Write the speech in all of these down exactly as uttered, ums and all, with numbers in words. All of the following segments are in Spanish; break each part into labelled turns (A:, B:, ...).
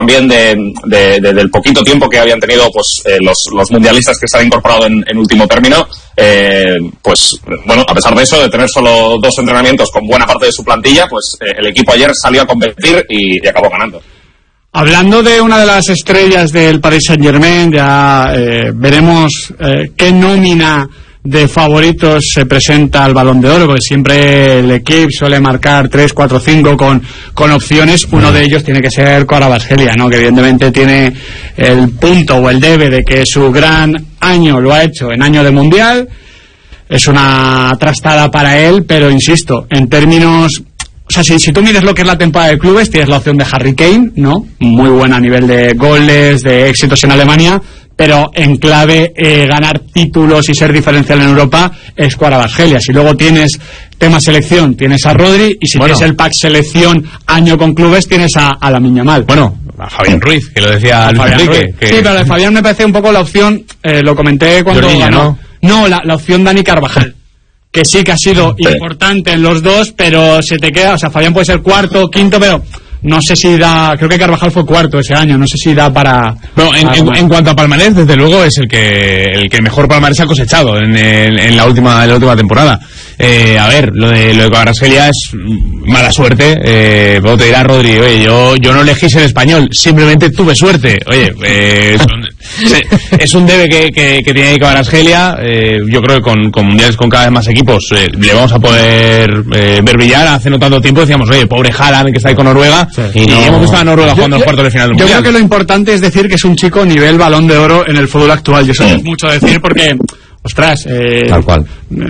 A: también de, de, de, del poquito tiempo que habían tenido pues eh, los, los mundialistas que se han incorporado en, en último término, eh, pues bueno, a pesar de eso, de tener solo dos entrenamientos con buena parte de su plantilla, pues eh, el equipo ayer salió a competir y, y acabó ganando.
B: Hablando de una de las estrellas del Paris Saint-Germain, ya eh, veremos eh, qué nómina de favoritos se presenta al Balón de Oro, porque siempre el equipo suele marcar tres, cuatro, cinco con, con opciones. Uno de ellos tiene que ser Kvaratskhelia, ¿no? Que evidentemente tiene el punto o el debe de que su gran año lo ha hecho en año de Mundial. Es una trastada para él, pero insisto, en términos... O sea, si, si tú mides lo que es la temporada de clubes, tienes la opción de Harry Kane, ¿no? Muy buena a nivel de goles, de éxitos en Alemania, pero en clave eh, ganar títulos y ser diferencial en Europa es Kvaratskhelia. Si luego tienes tema selección, tienes a Rodri, y si bueno, tienes el pack selección año con clubes, tienes a, a Lamine Yamal.
C: Bueno, a Fabián Ruiz, que lo decía Luis Enrique. Que...
B: Sí, pero de Fabián me parece un poco la opción, eh, lo comenté cuando
C: Jorginho,
B: ganó. No, no la, la opción Dani Carvajal, que sí que ha sido sí. importante en los dos, pero se te queda, o sea, Fabián puede ser cuarto, quinto, pero no sé si da, creo que Carvajal fue cuarto ese año, no sé si da para...
C: Bueno, en, en, en cuanto a palmarés, desde luego es el que el que mejor palmarés ha cosechado en, en, en la última en la última temporada. Eh, a ver, lo de lo de Kvaratskhelia es mala suerte. Eh, luego te dirá Rodri, oye, yo yo no elegí ser español, simplemente tuve suerte. Oye, eh, son, es un debe que, que, que tiene Kvaratskhelia. Eh, yo creo que con, con mundiales con cada vez más equipos eh, le vamos a poder eh, ver brillar. Hace no tanto tiempo decíamos, oye, pobre Haaland que está ahí con Noruega, sí, y, no, y hemos visto a Noruega jugando los cuartos de final del
B: Yo
C: mundial.
B: creo que lo importante es decir que es un chico nivel Balón de Oro en el fútbol actual, y eso es mucho decir porque... Ostras, eh,
D: tal cual.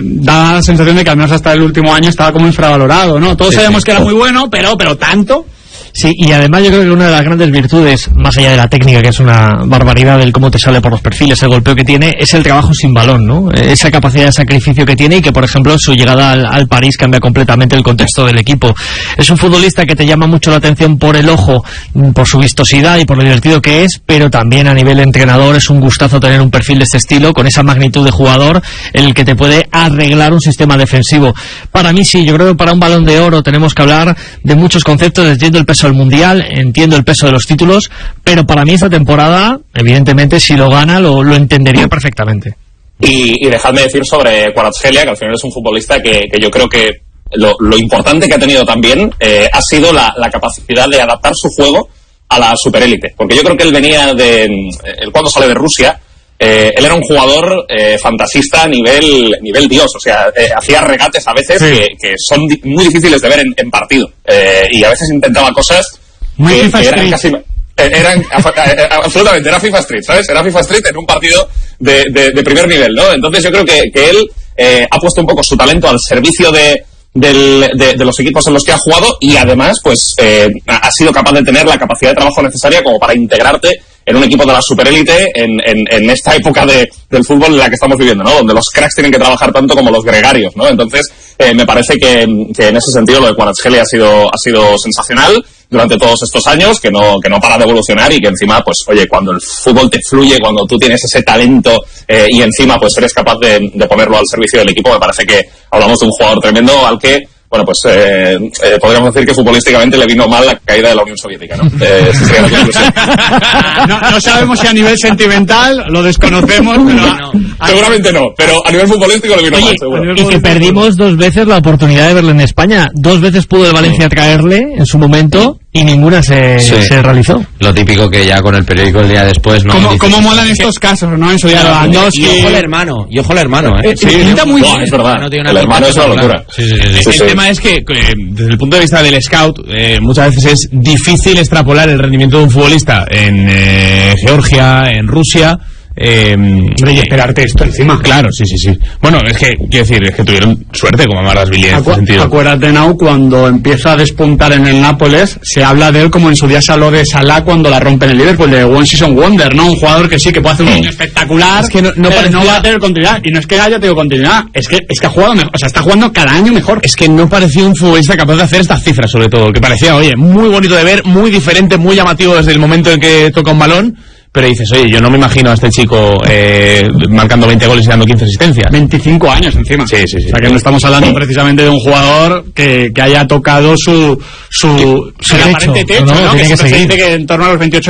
B: Da la sensación de que al menos hasta el último año estaba como infravalorado, ¿no? Todos sí, sabemos sí. que era muy bueno, pero pero tanto...
E: Sí, y además yo creo que una de las grandes virtudes, más allá de la técnica, que es una barbaridad del cómo te sale por los perfiles, el golpeo que tiene, es el trabajo sin balón, ¿no? Esa capacidad de sacrificio que tiene y que, por ejemplo, su llegada al, al París cambia completamente el contexto del equipo. Es un futbolista que te llama mucho la atención por el ojo, por su vistosidad y por lo divertido que es, pero también a nivel entrenador es un gustazo tener un perfil de este estilo, con esa magnitud de jugador, en el que te puede arreglar un sistema defensivo. Para mí sí, yo creo que para un Balón de Oro tenemos que hablar de muchos conceptos, entiendo el peso del mundial, entiendo el peso de los títulos, pero para mí esta temporada, evidentemente, si lo gana, lo, lo entendería perfectamente.
A: Y, y dejadme decir sobre Kvaratskhelia, que al final es un futbolista que, que yo creo que lo, lo importante que ha tenido también eh, ha sido la, la capacidad de adaptar su juego a la superélite, porque yo creo que él venía de, él cuando sale de Rusia, Eh, él era un jugador eh, fantasista a nivel, nivel Dios, o sea, eh, hacía regates a veces sí. que, que son di- muy difíciles de ver en, en partido, eh, y a veces intentaba cosas
B: muy
A: que,
B: FIFA
A: que eran
B: Street.
A: casi... Eh, eran, absolutamente, era FIFA Street, ¿sabes? Era FIFA Street en un partido de, de, de primer nivel, ¿no? Entonces yo creo que, que él eh, ha puesto un poco su talento al servicio de... Del, de, de los equipos en los que ha jugado, y además pues eh, ha sido capaz de tener la capacidad de trabajo necesaria como para integrarte en un equipo de la superélite en, en, en esta época de, del fútbol en la que estamos viviendo, ¿no? Donde los cracks tienen que trabajar tanto como los gregarios, ¿no? Entonces eh, me parece que, que en ese sentido lo de Kvaratskhelia ha sido, ha sido sensacional durante todos estos años, que no, que no para de evolucionar, y que encima, pues, oye, cuando el fútbol te fluye, cuando tú tienes ese talento eh, y encima, pues, eres capaz de, de ponerlo al servicio del equipo, me parece que hablamos de un jugador tremendo al que, bueno, pues, eh, eh, podríamos decir que futbolísticamente le vino mal la caída de la Unión Soviética, ¿no? Eh, esa sería la conclusión.
B: no, no sabemos si a nivel sentimental, lo desconocemos, pero...
A: No, a, seguramente no, pero a nivel futbolístico le vino
E: Oye,
A: mal, seguro.
E: Y que perdimos dos veces la oportunidad de verlo en España. Dos veces pudo el Valencia traerle en su momento y ninguna se, sí. se realizó.
D: Lo típico que ya con el periódico el día después, ¿no?
B: ¿Cómo, cómo molan estos casos, no? En su día Lewandowski.
D: Y ojo el hermano, y ojo el hermano, ¿eh?
B: Sí, pinta muy bien.
A: Es verdad,
D: no tiene una
A: el hermano es una locura.
C: Sí, sí, sí. Sí, el sí. tema es que, eh, desde el punto de vista del scout, eh, muchas veces es difícil extrapolar el rendimiento de un futbolista en eh, Georgia, en Rusia. Eh,
B: Hombre, y esperarte esto encima.
C: Claro, sí, sí, sí. Bueno, es que, quiero decir, es que tuvieron suerte como Marasvili en
B: Acu-
C: este sentido.
B: Acuérdate, Nau, cuando empieza a despuntar en el Nápoles, se habla de él como en su día se habló de Salah cuando la rompe en el Liverpool, de One Season Wonder, ¿no? Un jugador que sí, que puede hacer un año espectacular,
C: es que no, no,
B: pero
C: parecía...
B: no va a tener continuidad. Y no es que haya tenido continuidad, es que, es que ha jugado mejor, o sea, está jugando cada año mejor.
C: Es que no parecía un futbolista capaz de hacer estas cifras, sobre todo. Que parecía, oye, muy bonito de ver, muy diferente, muy llamativo desde el momento en que toca un balón. Pero dices, oye, yo no me imagino a este chico eh, marcando veinte goles y dando quince asistencias.
B: veinticinco años encima.
C: Sí, sí, sí.
B: O sea, que no estamos hablando precisamente de un jugador que, que haya tocado su, su, su
E: derecho,
B: aparente techo,
E: no,
B: ¿no?
E: tiene
B: Que,
E: que
B: se
E: seguir.
B: dice que en torno a los veintiocho